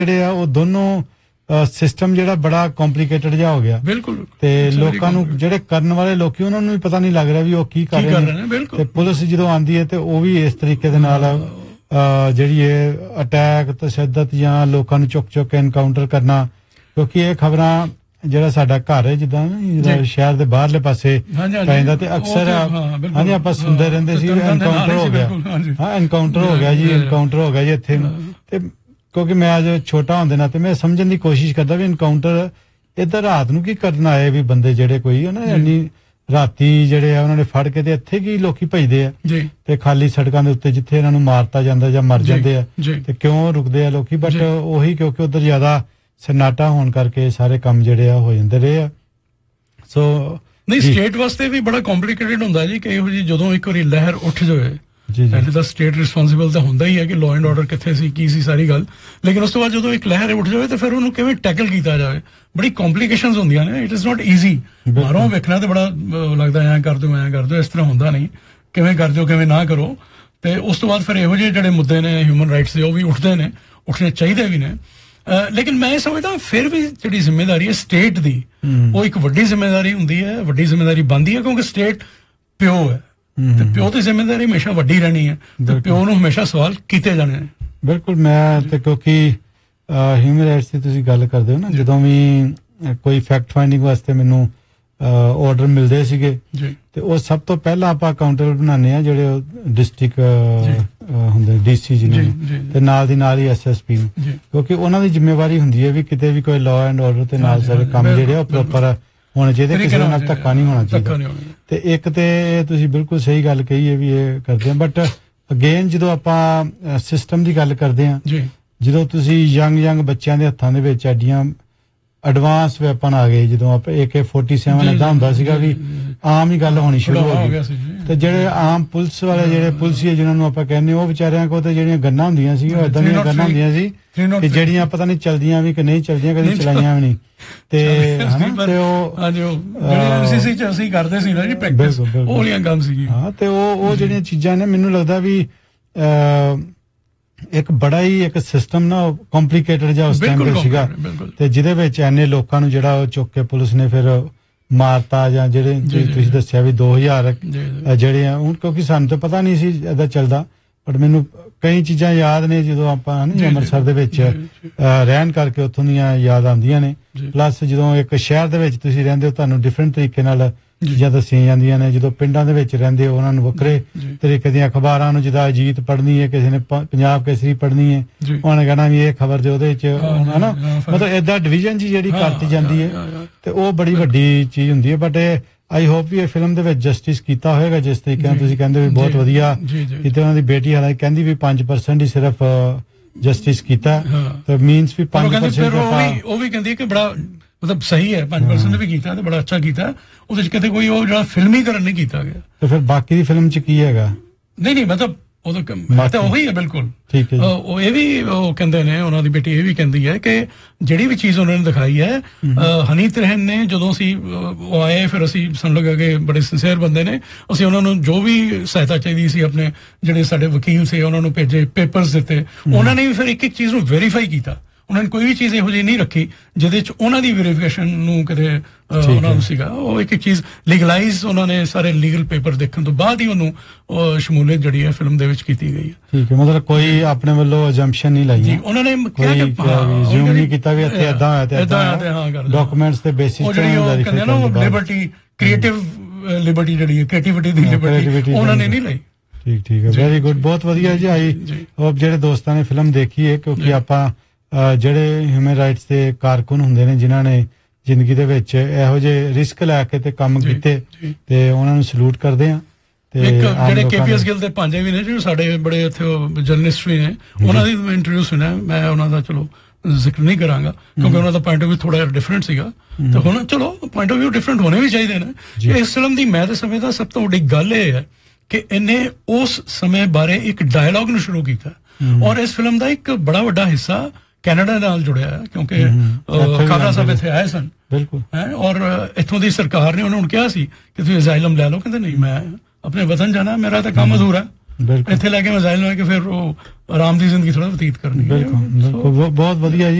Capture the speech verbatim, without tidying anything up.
ਜਿਹੜੇ ਆ ਉਹ ਦੋਨੋਂ ਸਿਸਟਮ ਜਿਹੜਾ ਬੜਾ ਕੰਪਲਿਕੇਟਡ ਜਿਹਾ ਹੋ ਗਿਆ ਬਿਲਕੁਲ ਤੇ ਲੋਕਾਂ ਨੂੰ ਜਿਹੜੇ ਕਰਨ ਵਾਲੇ ਲੋਕੀ ਉਹਨਾਂ ਨੂੰ ਵੀ ਪਤਾ ਨਹੀਂ ਲੱਗ ਰਿਹਾ ਵੀ ਉਹ ਕੀ ਕਰ ਰਹੇ ਨੇ ਤੇ ਪੁਲਿਸ ਜਦੋਂ ਆਂਦੀ ਹੈ ਤੇ ਉਹ ਵੀ ਇਸ ਤਰੀਕੇ ਦੇ ਨਾਲ ਜਿਹੜੀ ਇਹ ਅਟੈਕ ਤਸ਼ੱਦਦ ਜਾਂ ਲੋਕਾਂ ਨੂੰ ਚੁੱਕ ਚੁੱਕ ਕੇ ਐਨਕਾਊਂਟਰ ਕਰਨਾ ਕਿਉਂਕਿ ਇਹ ਖਬਰਾਂ ਜਿਹੜਾ ਸਾਡਾ ਘਰ ਹੈ ਜਿੱਦਾਂ ਜਿਹੜਾ ਸ਼ਹਿਰ ਦੇ ਬਾਹਰਲੇ ਪਾਸੇ ਪੈਂਦਾ ਤੇ ਅਕਸਰ ਹਾਂਜੀ ਆਪਾਂ ਸੁਣਦੇ ਰਹਿੰਦੇ ਸੀ ਐਨਕਾਊਂਟਰ ਹੋ ਗਿਆ ਹਾਂ ਐਨਕਾਊਂਟਰ ਹੋ ਗਿਆ ਜੀ ਐਨਕਾਊਂਟਰ ਹੋ ਗਿਆ ਜੀ ਇੱਥੇ ਤੇ ਕਿਉਂਕਿ ਮੈਂ ਅੱਜ ਛੋਟਾ ਹੁੰਦੇ ਨਾ ਤੇ ਮੈਂ ਸਮਝਣ ਦੀ ਕੋਸ਼ਿਸ਼ ਕਰਦਾ ਵੀ ਐਨਕਾਊਂਟਰ ਇੱਧਰ ਰਾਤ ਨੂੰ ਕੀ ਕਰਨ ਆਏ ਵੀ ਬੰਦੇ ਜਿਹੜੇ ਕੋਈ ਹੈ ਨਾ ਇੰਨੀ ਰਾਤੀ ਜਿਹੜੇ ਆ ਉਹਨਾਂ ਨੇ ਫੜ ਕੇ ਤੇ ਇੱਥੇ ਕੀ ਲੋਕੀ ਭਜਦੇ ਆ ਤੇ ਖਾਲੀ ਸੜਕਾਂ ਦੇ ਉੱਤੇ ਜਿੱਥੇ ਇਹਨਾਂ ਨੂੰ ਮਾਰਤਾ ਜਾਂਦਾ ਜਾਂ ਮਰ ਜਾਂਦੇ ਆ ਤੇ ਕਿਉਂ ਰੁਕਦੇ ਆ ਲੋਕੀ ਬਟ ਉਹੀ ਕਿਉਂਕਿ ਉਧਰ ਜ਼ਿਆਦਾ ਸਨਾਟਾ ਹੋਣ ਕਰਕੇ ਸਾਰੇ ਕੰਮ ਜਿਹੜੇ ਆ ਹੋ ਜਾਂਦੇ ਰਹੇ ਆ ਸੋ ਨਹੀਂ ਸਟੇਟ ਵਾਸਤੇ ਵੀ ਬੜਾ ਕੰਪਲਿਕੇਟਡ ਹੁੰਦਾ ਜੀ ਕਿ ਇਹੋ ਜੀ ਜਦੋਂ ਇੱਕ ਵਾਰੀ ਲਹਿਰ ਉੱਠ ਜਾਵੇ ਪਹਿਲੇ ਤਾਂ ਸਟੇਟ ਰਿਸਪੌਂਸਿਬਲ ਤਾਂ ਹੁੰਦਾ ਹੀ ਹੈ ਕਿ ਲਾਅ ਐਂਡ ਆਰਡਰ ਕਿੱਥੇ ਸੀ ਕੀ ਸੀ ਸਾਰੀ ਗੱਲ ਲੇਕਿਨ ਉਸ ਤੋਂ ਬਾਅਦ ਜਦੋਂ ਇੱਕ ਲਹਿਰ ਉੱਠ ਜਾਵੇ ਤਾਂ ਫਿਰ ਉਹਨੂੰ ਕਿਵੇਂ ਟੈਕਲ ਕੀਤਾ ਜਾਵੇ ਬੜੀ ਕੰਪਲਿਕੇਸ਼ਨਸ ਹੁੰਦੀਆਂ ਨੇ ਇਟ ਇਜ਼ ਨਾਟ ਈਜ਼ੀ ਬਾਹਰੋਂ ਵੇਖਣਾ ਤੇ ਬੜਾ ਲੱਗਦਾ ਐਂ ਕਰ ਦਿਓ ਐਂ ਕਰ ਦਿਓ ਇਸ ਤਰ੍ਹਾਂ ਹੁੰਦਾ ਨਹੀਂ ਕਿਵੇਂ ਕਰ ਦਿਓ ਕਿਵੇਂ ਨਾ ਕਰੋ ਤੇ ਉਸ ਤੋਂ ਬਾਅਦ ਫਿਰ ਇਹੋ ਜਿਹੇ ਜਿਹੜੇ ਮੁੱਦੇ ਨੇ ਹਿਊਮਨ ਰਾਈਟਸ ਦੇ ਉਹ ਵੀ ਉੱਠਦੇ ਨੇ ਉੱਠਣੇ ਚਾਹੀਦੇ ਵੀ ਨੇ ਲੇਕਿਨ ਮੈਂ ਸਮਝਦਾ ਫਿਰ ਵੀ ਜਿਹੜੀ ਜ਼ਿੰਮੇਵਾਰੀ ਹੈ ਸਟੇਟ ਦੀ ਉਹ ਇੱਕ ਵੱਡੀ ਜ਼ਿੰਮੇਵਾਰੀ ਹੁੰਦੀ ਹੈ ਵੱਡੀ ਜ਼ਿੰਮੇਵਾਰੀ ਬਣਦੀ ਹੈ ਕਿਉਂਕਿ ਸਟੇਟ ਪਿਓ ਹੈ ਤੇ ਪਿਓ ਦੀ ਜ਼ਿੰਮੇਵਾਰੀ ਹਮੇਸ਼ਾ ਵੱਡੀ ਰਹਿਣੀ ਹੈ ਤੇ ਪਿਓ ਨੂੰ ਹਮੇਸ਼ਾ ਸਵਾਲ ਕੀਤੇ ਜਾਣੇ ਨੇ ਬਿਲਕੁਲ ਮੈਂ ਤੇ ਕਿਉਂਕਿ ਹਿਊਮਨ ਰਾਈਟਸ ਦੀ ਤੁਸੀਂ ਗੱਲ ਕਰਦੇ ਹੋ ਨਾ ਜਦੋਂ ਵੀ ਕੋਈ ਫੈਕਟ ਫਾਈਂਡਿੰਗ ਵਾਸਤੇ ਮੈਨੂੰ ਆਰਡਰ ਮਿਲਦੇ ਸੀਗੇ ਤੇ ਉਹ ਸਭ ਤੋਂ ਪਹਿਲਾਂ ਆਪਾਂ ਅਕਾਊਂਟੇਬਲ ਬਣਾਉਂਦੇ ਆ ਜਿਹੜੇ ਡਿਸਟ੍ਰਿਕਟ ਹੁੰਦੇ ਡੀਸੀ ਜੀ ਨੇ ਤੇ ਨਾਲ ਦੀ ਨਾਲ ਹੀ ਐਸਐਸਪੀ ਨੂੰ ਕਿਉਂਕਿ ਉਹਨਾਂ ਦੀ ਜ਼ਿੰਮੇਵਾਰੀ ਹੁੰਦੀ ਹੈ ਵੀ ਕਿਤੇ ਵੀ ਕੋਈ ਲਾਅ ਐਂਡ ਆਰਡਰ ਤੇ ਨਾਲ ਸਾਰੇ ਕੰਮ ਜਿਹੜੇ ਉਹ ਪ੍ਰੋਪਰ ਹੋਣੇ ਚਾਹੀਦੇ ਕਿਸੇ ਨਾਲ ਧੱਕਾ ਨਹੀਂ ਹੋਣਾ ਚਾਹੀਦਾ ਤੇ ਇੱਕ ਤੇ ਤੁਸੀਂ ਬਿਲਕੁਲ ਸਹੀ ਗੱਲ ਕਹੀ ਹੈ ਵੀ ਇਹ ਕਰਦੇ ਆ ਬਟ ਅਗੇਨ ਜਦੋਂ ਆਪਾਂ ਸਿਸਟਮ ਦੀ ਗੱਲ ਕਰਦੇ ਆ ਜਦੋਂ ਤੁਸੀਂ ਯੰਗ ਯੰਗ ਬੱਚਿਆਂ ਦੇ ਹੱਥਾਂ ਦੇ ਵਿੱਚ ਐਡੀਆਂ ਐਡਵਾਂਸ ਵੈਪਨ ਆ ਗਏ ਜਦੋਂ ਆਪਾਂ ਏ ਕੇ ਫੋਰਟੀ ਸੈਵਨ ਏਦਾਂ ਹੁੰਦਾ ਸੀਗਾ ਵੀ ਆਮ ਹੀ ਗੱਲ ਹੋਣੀ ਸ਼ੁਰੂ ਹੋ ਗਈ ਤੇ ਜਿਹੜੇ ਆਮ ਪੁਲਿਸ ਵਾਲੇ ਜਿਹੜੇ ਪੁਲਿਸੀਏ ਜਿਹਨਾਂ ਨੂੰ ਆਪਾਂ ਕਹਿੰਦੇ ਉਹ ਵਿਚਾਰਿਆਂ ਕੋਲ ਤੇ ਜਿਹੜੀਆਂ ਗੰਨਾਂ ਹੁੰਦੀਆਂ ਸੀ ਉਹ ਏਦਾਂ ਦੀਆਂ ਗੰਨਾਂ ਹੁੰਦੀਆਂ ਸੀ ਕਿ ਜਿਹੜੀਆਂ ਪਤਾ ਨਹੀਂ ਚੱਲਦੀਆਂ ਵੀ ਕਿ ਨਹੀਂ ਚੱਲਦੀਆਂ ਕਦੇ ਚਲਾਈਆਂ ਵੀ ਨਹੀਂ ਤੇ ਹਨਾ ਤੇ ਉਹ ਐਨਸੀਸੀ ਚ ਅਸੀਂ ਕਰਦੇ ਸੀ ਨਾ ਜੀ ਪ੍ਰੈਕਟਿਸ ਉਹ ਵਾਲੀਆਂ ਗੰਨ ਸੀ ਹਾਂ ਤੇ ਉਹ ਉਹ ਜਿਹੜੀਆਂ ਚੀਜ਼ਾਂ ਨੇ ਮੈਨੂੰ ਲੱਗਦਾ ਵੀ ਇੱਕ ਬੜਾ ਹੀ ਇੱਕ ਸਿਸਟਮ ਨਾ ਕੰਪਲਿਕੇਟਡ ਜਿਹਾ ਉਸ ਟਾਈਮ ਤੇ ਸੀਗਾ ਤੇ ਜਿਹਦੇ ਵਿੱਚ ਐਨੇ ਲੋਕਾਂ ਨੂੰ ਜਿਹੜਾ ਉਹ ਚੁੱਕ ਕੇ ਪੁਲਿਸ ਨੇ ਫਿਰ ਮਾਰਤਾ ਜਾਂ ਜਿਹੜੇ ਤੁਸੀਂ ਦੱਸਿਆ ਵੀ ਦੋ ਹਜ਼ਾਰ ਜਿਹੜੇ ਆ ਹੁਣ ਕਿਉਂਕਿ ਸਾਨੂੰ ਤਾਂ ਪਤਾ ਨਹੀਂ ਸੀ ਏਦਾਂ ਚੱਲਦਾ ਬਟ ਮੈਨੂੰ ਕਈ ਚੀਜ਼ਾਂ ਯਾਦ ਨੇ ਜਦੋਂ ਆਪਾਂ ਅੰਮ੍ਰਿਤਸਰ ਦੇ ਵਿੱਚ ਰਹਿਣ ਕਰਕੇ ਉੱਥੋਂ ਦੀਆਂ ਯਾਦ ਆਉਂਦੀਆਂ ਨੇ ਪਲੱਸ ਜਦੋਂ ਇੱਕ ਸ਼ਹਿਰ ਦੇ ਵਿੱਚ ਤੁਸੀਂ ਰਹਿੰਦੇ ਹੋ ਤੁਹਾਨੂੰ ਡਿਫਰੈਂਟ ਤਰੀਕੇ ਨਾਲ ਚੀਜ਼ਾਂ ਦੱਸੀਆਂ ਜਾਂਦੀਆਂ ਨੇ ਜਦੋਂ ਪਿੰਡਾਂ ਦੇ ਵਿੱਚ ਰਹਿੰਦੇ ਹੋ ਉਹਨਾਂ ਨੂੰ ਵੱਖਰੇ ਤਰੀਕੇ ਦੀਆਂ ਅਖਬਾਰਾਂ ਨੂੰ ਜਿੱਦਾਂ ਅਜੀਤ ਪੜ੍ਹਨੀ ਹੈ ਕਿਸੇ ਨੇ ਪੰਜਾਬ ਕੇਸਰੀ ਪੜ੍ਹਨੀ ਹੈ ਉਹਨਾਂ ਨੇ ਕਹਿਣਾ ਵੀ ਇਹ ਖਬਰ ਜੋ ਉਹਦੇ ਚ ਹਨਾ ਮਤਲਬ ਏਦਾਂ ਡਿਵੀਜ਼ਨ ਜੀ ਜਿਹੜੀ ਕਰਤੀ ਜਾਂਦੀ ਹੈ ਤੇ ਉਹ ਬੜੀ ਵੱਡੀ ਚੀਜ਼ ਹੁੰਦੀ ਹੈ ਬਟ ਆਈ ਹੋਪ ਵੀ ਇਹ ਫਿਲਮ ਦੇ ਵਿੱਚ ਜਸਟਿਸ ਕੀਤਾ ਹੋਏਗਾ ਜਿਸ ਤਰੀਕੇ ਨਾਲ ਤੁਸੀਂ ਕਹਿੰਦੇ ਵੀ ਬਹੁਤ ਵਧੀਆ ਕਿਤੇ ਉਹਨਾਂ ਦੀ ਬੇਟੀ ਹਾਲਾਂਕਿ ਕਹਿੰਦੀ ਵੀ ਪੰਜ ਪਰਸੈਂਟ ਹੀ ਸਿਰਫ ਜਸਟਿਸ ਕੀਤਾ ਤੇ ਮੀਨਸ ਵੀ ਪੰਜ ਪਰਸੈਂਟ ਉਹ ਵੀ ਕਹਿੰਦੀ ਕਿ ਬੜਾ ਮਤਲਬ ਸਹੀ ਹੈ ਪੰਜ ਪਰਸੈਂਟ ਵੀ ਕੀਤਾ ਤੇ ਬੜਾ ਅੱਛਾ ਕੀਤਾ ਉਹਦੇ ਚ ਕਿਤੇ ਕੋਈ ਉਹ ਜਿਹੜਾ ਫਿਲਮੀਕਰਨ ਨਹੀਂ ਕੀਤਾ ਗਿਆ ਤੇ ਫਿਰ ਬਾਕੀ ਦੀ ਫਿਲਮ ਚ ਕੀ ਹੈਗਾ ਨਹੀਂ ਨਹੀਂ ਮਤਲਬ ਉਹ ਤਾਂ ਉਹੀ ਹੈ ਬਿਲਕੁਲ ਠੀਕ ਹੈ ਉਹ ਇਹ ਵੀ ਉਹ ਕਹਿੰਦੇ ਨੇ ਉਹਨਾਂ ਦੀ ਬੇਟੀ ਇਹ ਵੀ ਕਹਿੰਦੀ ਹੈ ਕਿ ਜਿਹੜੀ ਵੀ ਚੀਜ਼ ਉਹਨਾਂ ਨੇ ਦਿਖਾਈ ਹੈ ਹਨੀ ਤਰਹਨ ਨੇ ਜਦੋਂ ਅਸੀਂ ਉਹ ਆਏ ਫਿਰ ਅਸੀਂ ਸਾਨੂੰ ਲੱਗਾ ਕਿ ਬੜੇ ਸਿੰਸੀਅਰ ਬੰਦੇ ਨੇ ਅਸੀਂ ਉਹਨਾਂ ਨੂੰ ਜੋ ਵੀ ਸਹਾਇਤਾ ਚਾਹੀਦੀ ਸੀ ਆਪਣੇ ਜਿਹੜੇ ਸਾਡੇ ਵਕੀਲ ਸੀ ਉਹਨਾਂ ਨੂੰ ਭੇਜੇ ਪੇਪਰਸ ਦਿੱਤੇ ਉਹਨਾਂ ਨੇ ਵੀ ਫਿਰ ਇੱਕ ਇੱਕ ਚੀਜ਼ ਨੂੰ ਵੈਰੀਫਾਈ ਕੀਤਾ ਉਹਨਾਂ ਨੇ ਕੋਈ ਵੀ ਚੀਜ਼ ਇਹੋ ਜਿਹੀ ਨਹੀਂ ਰੱਖੀ ਜਿਹਦੇ ਚ ਉਹਨਾਂ ਦੀ ਵੈਰੀਫਿਕੇਸ਼ਨ ਨੂੰ ਕਦੇ ਉਹਨਾਂ ਨੂੰ ਸੀਗਾ ਉਹ ਇੱਕ ਇੱਕ ਚੀਜ਼ ਲੀਗਲਾਈਜ਼ ਉਹਨਾਂ ਨੇ ਸਾਰੇ ਲੀਗਲ ਪੇਪਰ ਦੇਖਣ ਤੋਂ ਬਾਅਦ ਹੀ ਉਹਨੂੰ ਸ਼ਮੂਲੀਅਤ ਜਿਹੜੀ ਹੈ ਫਿਲਮ ਦੇ ਵਿੱਚ ਕੀਤੀ ਗਈ ਹੈ ਠੀਕ ਹੈ ਮਤਲਬ ਕੋਈ ਆਪਣੇ ਵੱਲੋਂ ਅਜੰਪਸ਼ਨ ਨਹੀਂ ਲਾਈ ਜੀ ਉਹਨਾਂ ਨੇ ਕਿਹਾ ਕਿ ਜ਼ੂਮ ਨਹੀਂ ਕੀਤਾ ਵੀ ਇੱਥੇ ਏਦਾਂ ਹੋਇਆ ਤੇ ਏਦਾਂ ਹੋਇਆ ਡਾਕੂਮੈਂਟਸ ਤੇ ਬੇਸਿਸ ਤੇ ਉਹ ਕਹਿੰਦੇ ਨਾ ਉਹ ਲਿਬਰਟੀ ਕ੍ਰੀਏਟਿਵ ਲਿਬਰਟੀ ਜਿਹੜੀ ਹੈ ਕ੍ਰੀਏਟੀਵਿਟੀ ਦੀ ਲਿਬਰਟੀ ਉਹਨਾਂ ਨੇ ਨਹੀਂ ਲਈ ਠੀਕ ਠੀਕ ਹੈ ਵੈਰੀ ਗੁੱਡ ਬਹੁਤ ਵਧੀਆ ਜੀ ਆਈ ਹੋਪ ਜਿਹੜੇ ਦੋਸਤਾਂ ਨੇ ਫਿਲਮ ਦੇਖੀ ਹੈ ਕਿਉਂਕਿ ਆਪਾਂ ਜਿਹੜੇ ਹਿਊਮਨ ਰਾਈਟਸ ਦੇ ਕਾਰਕੁਨ ਹੁੰਦੇ ਨੇ ਜਿਨ੍ਹਾਂ ਨੇ ਜ਼ਿੰਦਗੀ ਦੇ ਵਿੱਚ ਇਹੋ ਜਿਹੇ ਰਿਸਕ ਲੈ ਕੇ ਤੇ ਕੰਮ ਕੀਤੇ ਤੇ ਉਹਨਾਂ ਨੂੰ ਸਲੂਟ ਕਰਦੇ ਆ ਤੇ ਜਿਹੜੇ ਕੇਪੀਐਸ ਗਿੱਲ ਦੇ ਭਾਂਜੇ ਵੀ ਨੇ ਜਿਹੜੇ ਸਾਡੇ ਬੜੇ ਇੱਥੇ ਜਰਨਲਿਸਟ ਵੀ ਨੇ ਉਹਨਾਂ ਦੀ ਇੰਟਰਵਿਊ ਸੁਣਿਆ ਮੈਂ ਉਹਨਾਂ ਦਾ ਚਲੋ ਜ਼ਿਕਰ ਨਹੀਂ ਕਰਾਂਗਾ ਕਿਉਂਕਿ ਉਹਨਾਂ ਦਾ ਪੁਆਇੰਟ ਆਫ ਵਿਊ ਥੋੜਾ ਡਿਫਰੈਂਟ ਸੀਗਾ ਤੇ ਹੁਣ ਚਲੋ ਪੁਆਇੰਟ ਆਫ ਵਿਊ ਡਿਫਰੈਂਟ ਹੋਣੇ ਵੀ ਚਾਹੀਦੇ ਨੇ ਇਸ ਫਿਲਮ ਦੀ ਮੈਂ ਤਾਂ ਸਮਝਦਾ ਸਭ ਤੋਂ ਵੱਡੀ ਗੱਲ ਇਹ ਹੈ ਕਿ ਇਹਨੇ ਉਸ ਸਮੇਂ ਬਾਰੇ ਇੱਕ ਡਾਇਲੌਗ ਨੂੰ ਸ਼ੁਰੂ ਕੀਤਾ ਔਰ ਇਸ ਫਿਲਮ ਦਾ ਇੱਕ ਬੜਾ ਵੱਡਾ ਹਿੱਸਾ ਕੈਨੇਡਾ ਨਾਲ ਜੁੜਿਆ ਹੈ ਕਿਉਂਕਿ ਖਾਲੜਾ ਸਾਹਿਬ ਇੱਥੇ ਆਏ ਸਨ ਬਿਲਕੁਲ ਹੈ ਔਰ ਇੱਥੋਂ ਦੀ ਸਰਕਾਰ ਨੇ ਉਹਨਾਂ ਨੂੰ ਕਿਹਾ ਸੀ ਕਿ ਤੁਸੀਂ ਅਜ਼ਾਈਲਮ ਲੈ ਲਓ ਕਹਿੰਦੇ ਨਹੀਂ ਮੈਂ ਆਪਣੇ ਵਤਨ ਜਾਣਾ ਮੇਰਾ ਤਾਂ ਕੰਮ ਅਧੂਰਾ ਇੱਥੇ ਲੈ ਕੇ ਮਿਜ਼ਾਈਲ ਲੈ ਕੇ ਫਿਰ ਉਹ ਆਰਾਮ ਦੀ ਜ਼ਿੰਦਗੀ ਥੋੜਾ ਬਤੀਤ ਕਰਨੀ ਹੈ। ਬਿਲਕੁਲ ਬਿਲਕੁਲ ਬਹੁਤ ਵਧੀਆ ਜੀ।